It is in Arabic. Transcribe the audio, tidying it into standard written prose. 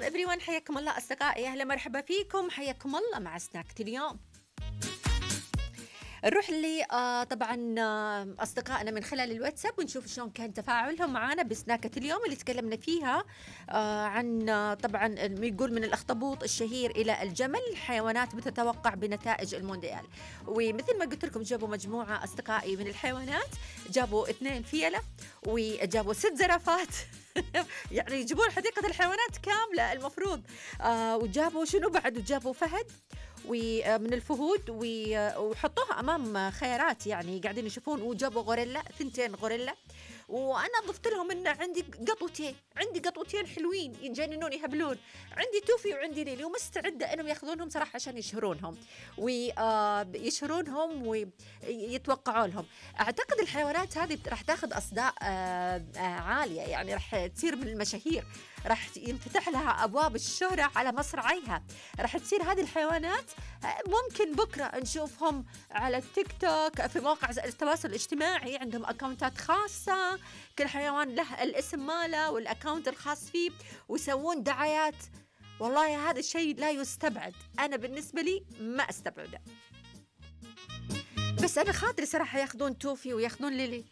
everyone، حياكم الله أصدقائي، أهلا مرحبا فيكم، حياكم الله مع سناكة اليوم. نروح ل طبعًا أصدقائنا من خلال الواتساب ونشوف شلون كان تفاعلهم معانا بسناكة اليوم اللي تكلمنا فيها عن طبعًا يقول من الأخطبوط الشهير إلى الجمل، حيوانات بتتوقع بنتائج المونديال. ومثل ما قلت لكم جابوا مجموعة أصدقائي من الحيوانات، جابوا 2 فيلة وجابوا 6 زرافات يعني يجيبون حديقة الحيوانات كاملة المفروض. وجابوا شنو بعد، وجابوا فهد ومن الفهود وحطوها أمام خيارات يعني قاعدين يشوفون، وجابوا غوريلا 2 غوريلا. وأنا ضفت لهم إن عندي قطوتين حلوين يجننون يهبلون، عندي توفي وعندي ليلي، ومستعدة إنهم ياخذونهم صراحة عشان يشهرونهم ويشهرونهم ويتوقعوا لهم. أعتقد الحيوانات هذه راح تاخذ أصداء عالية، يعني راح تصير من المشاهير، راح ينفتح لها أبواب الشهرة على مصراعيها. راح تصير هذه الحيوانات ممكن بكرة نشوفهم على التيك توك، في مواقع التواصل الاجتماعي عندهم أكاونتات خاصة، كل حيوان له الاسم ماله والأكاونت الخاص فيه، ويسوون دعايات. والله هذا الشيء لا يستبعد، أنا بالنسبة لي ما أستبعده، بس أنا خاطري صراحة ياخذون توفي وياخذون ليلي،